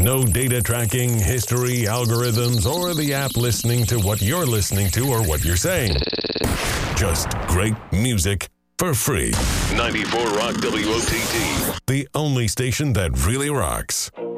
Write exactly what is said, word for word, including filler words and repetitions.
No data tracking, history, algorithms, or the app listening to what you're listening to or what you're saying. Just great music for free. ninety-four Rock W O T T, the only station that really rocks.